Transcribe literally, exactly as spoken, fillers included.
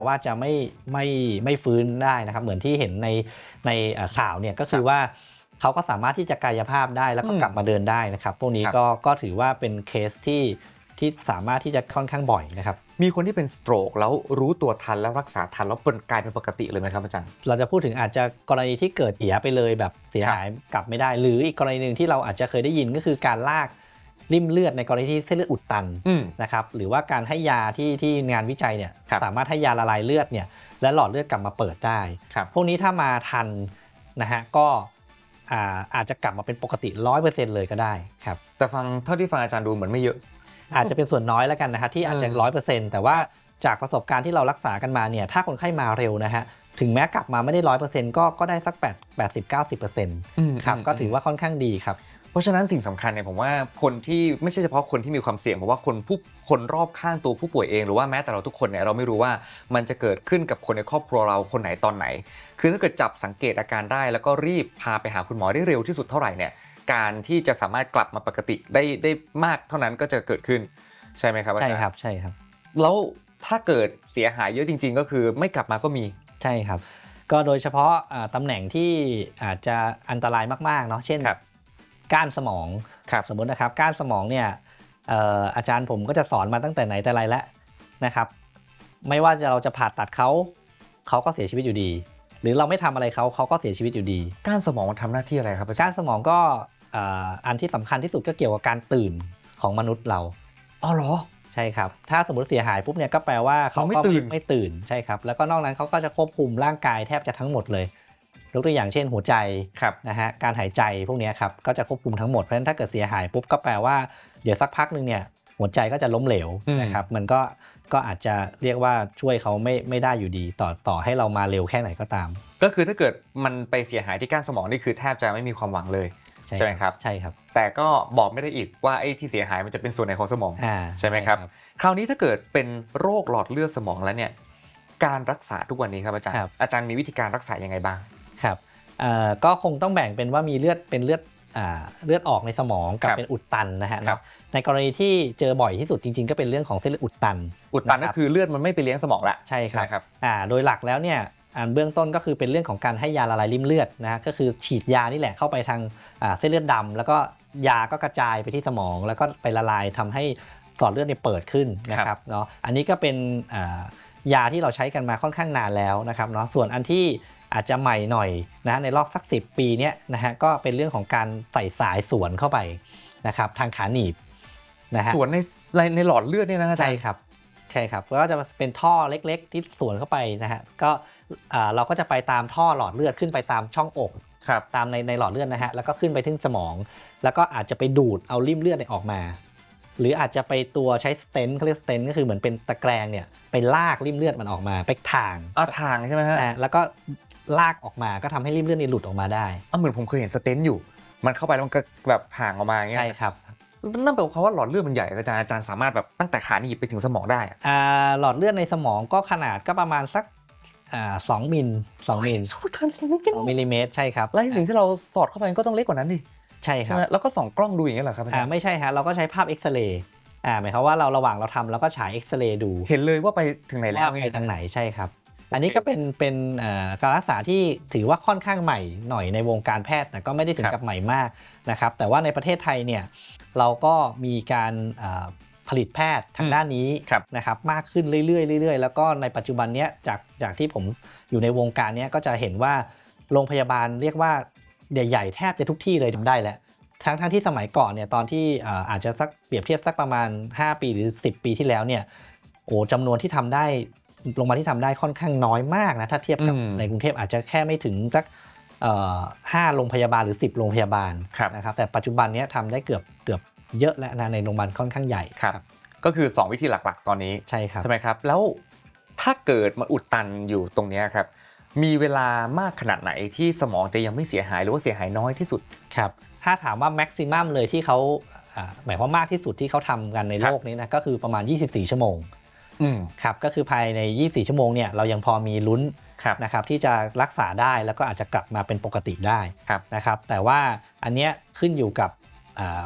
ว่าจะไม่ไม่ไม่ฟื้นได้นะครับเหมือนที่เห็นในในข่าวเนี่ยก็คือว่าเขาก็สามารถที่จะกายภาพได้แล้วก็กลับมาเดินได้นะครับพวกนี้ก็ก็ถือว่าเป็นเคสที่ที่สามารถที่จะค่อนข้างบ่อยนะครับมีคนที่เป็นสโตรกแล้วรู้ตัวทันแล้วรักษาทันแล้วเป็นกลายเป็นปกติเลยไหมครับอาจารย์เราจะพูดถึงอาจจะกรณีที่เกิดเสียไปเลยแบบเสียหายกลับไม่ได้หรืออีกกรณีหนึ่งที่เราอาจจะเคยได้ยินก็คือการลากริ่มเลือดในกรณีที่เส้นเลือดอุดตันนะครับหรือว่าการให้ยาที่ที่งานวิจัยเนี่ยสามารถให้ยาละลายเลือดเนี่ยและหลอดเลือดกลับมาเปิดได้พวกนี้ถ้ามาทันนะฮะก็อาจจะกลับมาเป็นปกติ ร้อยเปอร์เซ็นต์ เลยก็ได้ครับแต่ฟังเท่าที่ฟังอาจารย์ดูเหมือนไม่เยอะอาจจะเป็นส่วนน้อยแล้วกันนะฮะที่อาจจะ ร้อยเปอร์เซ็นต์ แต่ว่าจากประสบการณ์ที่เรารักษากันมาเนี่ยถ้าคนไข้มาเร็วนะฮะถึงแม้กลับมาไม่ได้ ร้อยเปอร์เซ็นต์ ก็ก็ได้สักแปดสิบ เก้าสิบเปอร์เซ็นต์ ครับก็ถือว่าค่อนข้างดีครับเพราะฉะนั้นสิ่งสำคัญเนี่ยผมว่าคนที่ไม่ใช่เฉพาะคนที่มีความเสี่ยงเพราะว่าคนผู้คนรอบข้างตัวผู้ป่วยเองหรือว่าแม้แต่เราทุกคนเนี่ยเราไม่รู้ว่ามันจะเกิดขึ้นกับคนในครอบครัวเราคนไหนตอนไหนคือถ้าเกิดจับสังเกตอาการได้แล้วก็รีบพาไปหาคุณหมอได้เร็วที่สุดเท่าไหร่เนี่ยการที่จะสามารถกลับมาปกติได้ได้มากเท่านั้นก็จะเกิดขึ้นใช่ไหมครับใช่ครับใช่ครับแล้วถ้าเกิดเสียหายเยอะจริงๆก็คือไม่กลับมาก็มีใช่ครับก็โดยเฉพาะตำแหน่งที่อาจจะอันตรายมากๆเนาะเช่นก้านสมองสมมตินะครับก้านสมองเนี่ยอาจารย์ผมก็จะสอนมาตั้งแต่ไหนแต่ไรแล้วนะครับไม่ว่าเราจะผ่าตัดเขาเขาก็เสียชีวิตอยู่ดีหรือเราไม่ทำอะไรเขาเขาก็เสียชีวิตอยู่ดีก้านสมองมันทำหน้าที่อะไรครับก้านสมองก็อันที่สำคัญที่สุดก็เกี่ยวกับการตื่นของมนุษย์เราอ๋อเหรอใช่ครับถ้าสมมติเสียหายปุ๊บเนี่ยก็แปลว่าเขาไม่ตื่นไม่ตื่นใช่ครับแล้วก็นอกนั้นเขาก็จะควบคุมร่างกายแทบจะทั้งหมดเลยยกตัวอย่างเช่นหัวใจนะฮะการหายใจพวกนี้ครับก็จะควบคุมทั้งหมดเพราะฉะนั้นถ้าเกิดเสียหายปุ๊บก็แปลว่าเดี๋ยวสักพักนึงเนี่ยหัวใจก็จะล้มเหลวนะครับมันก็ก็อาจจะเรียกว่าช่วยเขาไม่ไม่ได้อยู่ดีต่อต่อให้เรามาเร็วแค่ไหนก็ตามก็คือถ้าเกิดมันไปเสียหายที่ก้านสมองนี่คือแทบจะไม่มีความหวังเลยใช่ไหมครับใช่ครับแต่ก็บอกไม่ได้อีกว่าไอ้ที่เสียหายมันจะเป็นส่วนไหนของสมองใช่ไหมครับคราวนี้ถ้าเกิดเป็นโรคหลอดเลือดสมองแล้วเนี่ยการรักษาทุกวันนี้ครับอาจารย์อาจารย์มีวิธีการรักษายังไงบ้างครับก็คงต้องแบ่งเป็นว่ามีเลือดเป็นเลือดเลือดออกในสมองกับเป็นอุดตันนะฮะในกรณีที่เจอบ่อยที่สุดจริงๆก็เป็นเรื่องของเส้นเลือดอุดตันอุดตันก็คือเลือดมันไม่ไปเลี้ยงสมองละใช่ครับโดยหลักแล้วเนี่ยเบื้องต้นก็คือเป็นเรื่องของการให้ยาละลายริ่มเลือดนะก็คือฉีดยานี่แหละเข้าไปทางเส้นเลือดดำแล้วก็ยาก็กระจายไปที่สมองแล้วก็ไปละลายทำให้หลอดเลือดเนี่ยเปิดขึ้นนะครับเนาะอันนี้ก็เป็นยาที่เราใช้กันมาค่อนข้างนานแล้วนะครับเนาะส่วนอันที่อาจจะใหม่หน่อยนะในรอบสักสิบปีเนี้ยนะฮะก็เป็นเรื่องของการใส่สายสวนเข้าไปนะครับทางขาหนีบนะฮะสวนในในหลอดเลือดเนี่ยนะใช่ครับใช่ครับก็จะเป็นท่อเล็กๆที่สวนเข้าไปนะฮะก็เราก็จะไปตามท่อหลอดเลือดขึ้นไปตามช่องอกตามในในหลอดเลือดนะฮะแล้วก็ขึ้นไปถึงสมองแล้วก็อาจจะไปดูดเอาริ่มเลือดออกมาหรืออาจจะไปตัวใช้สเตนต์เขาเรียกสเตนต์ก็คือเหมือนเป็นตะแกรงเนี่ยไปลากริ่มเลือดมันออกมาไปทางอ่าทางใช่ไหมฮะแล้วก็ลากออกมาก็ทำให้ริ่มเลือดนี่หลุดออกมาได้อ่าเหมือนผมเคยเห็นสเตนต์อยู่มันเข้าไปแล้วมันก็แบบห่างออกมาอย่างเงี้ยใช่ครับนั่นแปลว่าหลอดเลือดมันใหญ่อาจารย์อาจารย์สามารถแบบตั้งแต่ขาหนีบไปถึงสมองได้อ่าหลอดเลือดในสมองก็ขนาดก็ประมาณสักอ่าสองมิลสองมิลสองมิลลิเมตรใช่ครับแล้วสิ่งที่เราสอดเข้าไปก็ต้องเล็กกว่านั้นดิใช่ครับแล้วก็ส่องกล้องดูอย่างเงี้ยเหรอครับอ่าไม่ใช่ฮะเราก็ใช้ภาพเอ็กซเรย์อ่าหมายความว่าเราระหว่างเราทำเราก็ฉายเอ็กซเรย์ดูเห็นเลยว่าไปถึงไหนแล้วไปทางไหนใช่ครับอันนี้ก็เป็นเป็นการรักษาที่ถือว่าค่อนข้างใหม่หน่อยในวงการแพทย์แต่ก็ไม่ได้ถึงกับใหม่มากนะครับแต่ว่าในประเทศไทยเนี่ยเราก็มีการผลิตแพทย์ทางด้านนี้นะครับมากขึ้นเรื่อยๆเรื่อยๆแล้วก็ในปัจจุบันนี้จากจากที่ผมอยู่ในวงการนี้ก็จะเห็นว่าโรงพยาบาลเรียกว่าใหญ่ๆแทบจะทุกที่เลยทำได้แล้วทั้งทั้งที่สมัยก่อนเนี่ยตอนที่อาจจะสักเปรียบเทียบสักประมาณห้าปีหรือสิบปีที่แล้วเนี่ยโอ้จำนวนที่ทำได้โรงพยาบาลที่ทำได้ค่อนข้างน้อยมากนะถ้าเทียบกับในกรุงเทพอาจจะแค่ไม่ถึงสักห้าโรงพยาบาลหรือสิบโรงพยาบาลนะครับแต่ปัจจุบันนี้ทำได้เกือบเกือบเยอะแล้วนะในโรงพยาบาลค่อนข้างใหญ่ครับก็คือสองวิธีหลักๆตอนนี้ใช่ครับใช่ไหมครับแล้วถ้าเกิดมันอุดตันอยู่ตรงนี้ครับมีเวลามากขนาดไหนที่สมองจะยังไม่เสียหายหรือว่าเสียหายน้อยที่สุดครับถ้าถามว่าแม็กซิมัมเลยที่เขาหมายความมากที่สุดที่เขาทำกันในโลกนี้นะก็คือประมาณยี่สิบสี่ชั่วโมงครับก็คือภายในยี่สิบสี่ชั่วโมงเนี่ยเรายังพอมีลุ้นนะครับที่จะรักษาได้แล้วก็อาจจะกลับมาเป็นปกติได้นะครับแต่ว่าอันเนี้ยขึ้นอยู่กับ